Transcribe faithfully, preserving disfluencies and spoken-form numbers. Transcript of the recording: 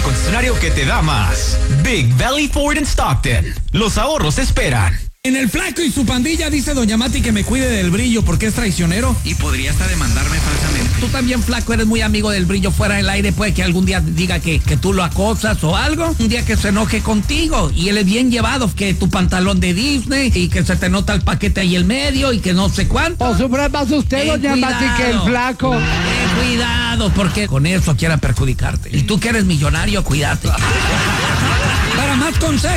concesionario que te da más. Big Valley Ford in Stockton. Los ahorros esperan. En el Flaco y su pandilla dice doña Mati que me cuide del Brillo porque es traicionero. Y podría hasta demandarme falsamente. Tú también, Flaco, eres muy amigo del Brillo fuera del aire. Puede que algún día diga que, que tú lo acosas o algo. Un día que se enoje contigo. Y él es bien llevado, que tu pantalón de Disney y que se te nota el paquete ahí en medio y que no sé cuánto. O sufra más usted, Ten doña Mati, que el Flaco. Ten cuidado, porque con eso quiera perjudicarte. Y tú que eres millonario, cuídate. Para más consejos.